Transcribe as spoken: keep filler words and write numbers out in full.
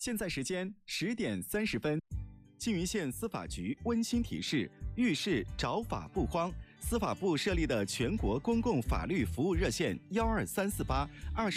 现在时间十点三十分，缙云县司法局温馨提示：遇事找法不慌。司法部设立的全国公共法律服务热线幺二三四八二十。